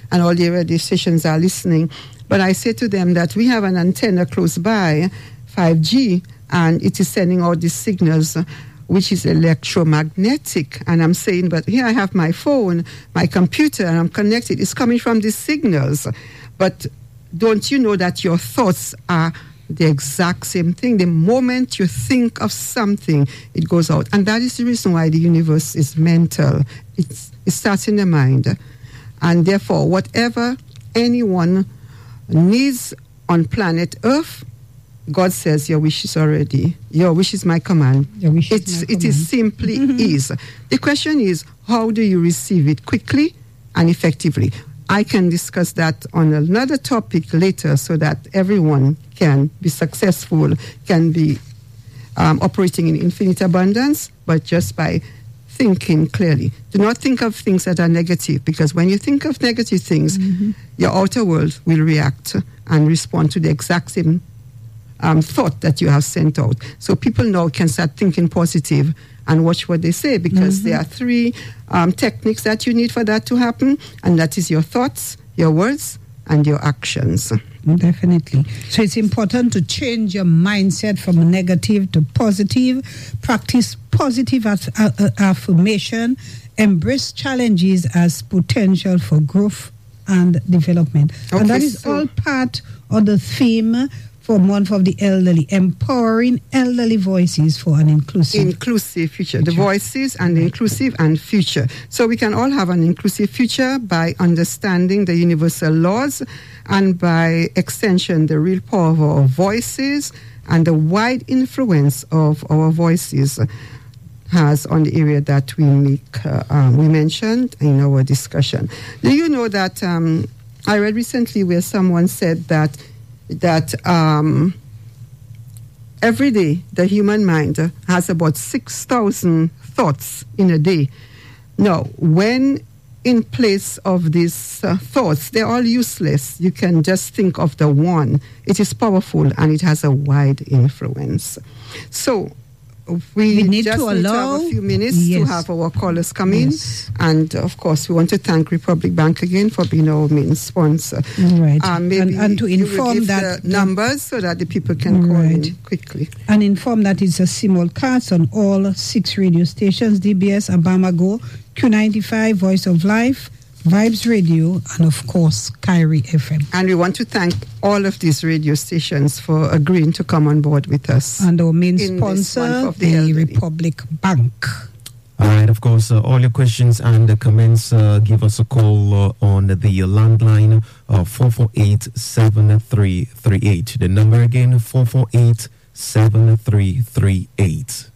and all the radio stations are listening. But I say to them that we have an antenna close by, 5G, and it is sending out these signals, which is electromagnetic. And I'm saying, but here I have my phone, my computer, and I'm connected. It's coming from these signals. But don't you know that your thoughts are the exact same thing? The moment you think of something, it goes out. And that is the reason why the universe is mental. It starts in the mind. And therefore, whatever anyone needs on planet Earth, God says, your wish is already. Your wish is my command. It is simply is. The question is, how do you receive it quickly and effectively? I can discuss that on another topic later so that everyone can be successful, can be operating in infinite abundance, but just by thinking clearly. Do not think of things that are negative, because when you think of negative things, your outer world will react and respond to the exact same thought that you have sent out. So people now can start thinking positive and watch what they say, because there are 3 techniques that you need for that to happen, and that is your thoughts, your words, and your actions. Definitely. So it's important to change your mindset from negative to positive, practice positive affirmation, embrace challenges as potential for growth and development. Okay, and that is all part of the theme for Month of the Elderly, empowering elderly voices for an inclusive future. The voices and the inclusive and future. So we can all have an inclusive future by understanding the universal laws, and by extension, the real power of our voices and the wide influence of our voices has on the area that we mentioned in our discussion. Do you know that I read recently where someone said that every day the human mind has about 6,000 thoughts in a day. Now, when in place of these thoughts, they're all useless. You can just think of the one. It is powerful and it has a wide influence. So we need to have a few minutes to have our callers come in. And of course, we want to thank Republic Bank again for being our main sponsor. Right. Maybe and to inform give that the numbers so that the people can call in quickly. And inform that it's a simulcast on all 6 radio stations: DBS, Abamago, Q95, Voice of Life, Vibes Radio, and of course, Kyrie FM. And we want to thank all of these radio stations for agreeing to come on board with us. And our main sponsor, the Republic Bank. All right, of course, all your questions and comments, give us a call on the landline 448-7338. The number again, 448-7338.